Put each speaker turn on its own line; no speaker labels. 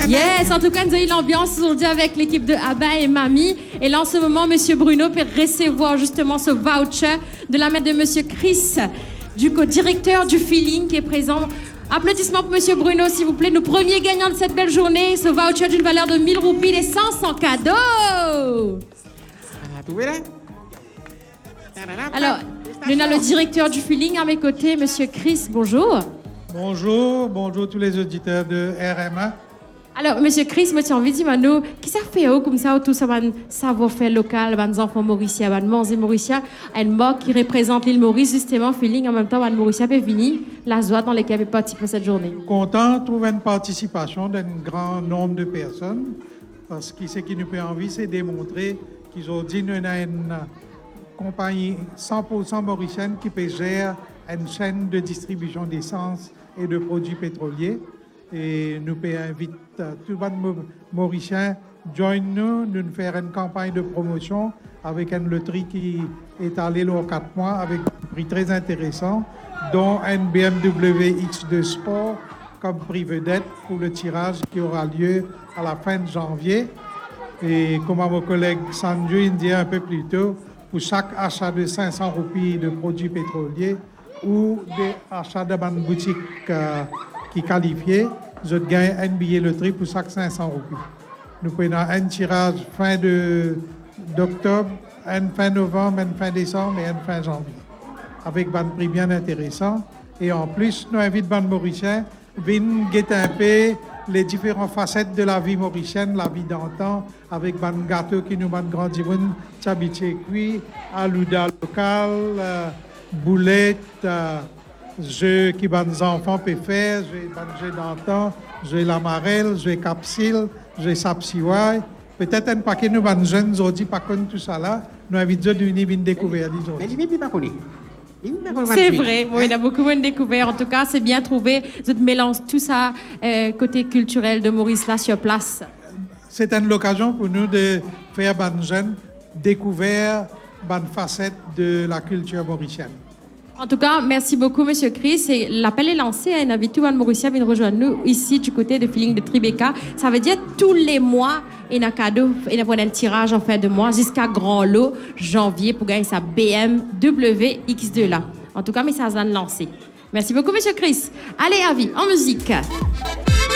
Yes, en tout cas, nous avons eu l'ambiance aujourd'hui avec l'équipe de Abba et Mamie. Et là, en ce moment, Monsieur Bruno peut recevoir justement ce voucher de la main de Monsieur Chris, du co-directeur du Feeling qui est présent. Applaudissements pour Monsieur Bruno, s'il vous plaît. Nous premiers gagnants de cette belle journée. Ce voucher d'une valeur de 1000 roupies, les 100 en cadeau. Alors, nous avons le directeur du Feeling à mes côtés, Monsieur Chris. Bonjour.
Bonjour tous les auditeurs de RMA.
Alors, Monsieur Chris, moi, j'ai envie de dire, Mano, qui ça fait comme ça, tout ça, savoir-faire local, les enfants mauriciens, les manger mauriciens, un mot qui représente l'île Maurice, justement, Feeling, en même temps, les Mauriciens peut venir, la joie dans laquelle ils participent cette journée.
Content de trouver une participation d'un grand nombre de personnes, parce que ce qui nous fait envie, c'est démontrer qu'ils ont dit nous avons une compagnie 100% mauricienne qui peut gérer une chaîne de distribution d'essence et de produits pétroliers. Et nous invitons tous les Mauriciens, joignez-nous, nous faire une campagne de promotion avec une loterie qui est allée dans 4 mois avec un prix très intéressant, dont un BMW X2 Sport comme prix vedette pour le tirage qui aura lieu à la fin de janvier. Et comme mon collègue Sanju dit un peu plus tôt, pour chaque achat de 500 roupies de produits pétroliers ou des achats de bonnes boutiques qui qualifiées, je gagne un billet loterie pour chaque 500 roupies. Nous prenons un tirage fin d'octobre, un fin novembre, un fin décembre et un fin janvier, avec un prix bien intéressant. Et en plus, nous invitons les Mauriciens à venir guetter un peu les différentes facettes de la vie mauricienne, la vie d'antan, avec des gâteaux qui nous vendent grand divin, tchabiché cuit, alouda local, boulettes, jeux qui les enfants peuvent faire, jeux d'antan, jeux la marelle, jeux capsule, jeux sapsiwai. Peut-être un paquet de nous jeunes aujourd'hui, pas comme tout ça là, nous invitons de venir découvrir aujourd'hui.
C'est vrai, oui, il y a beaucoup de découvertes. En tout cas, c'est bien trouvé. Vous mélange tout ça, côté culturel de Maurice, là, sur place.
C'est une occasion pour nous de faire des jeunes découvrir une facette de la culture mauricienne.
En tout cas, merci beaucoup, Monsieur Chris. Et l'appel est lancé. On invite tous les Mauriciens à venir rejoindre nous ici du côté de Feeling de Tribeca. Ça veut dire tous les mois, il y a un cadeau, il y a un tirage en fin de mois jusqu'à grand lot, janvier, pour gagner sa BMW X2 là. En tout cas, mais ça a lancé. Merci beaucoup, Monsieur Chris. Allez, avis, en musique.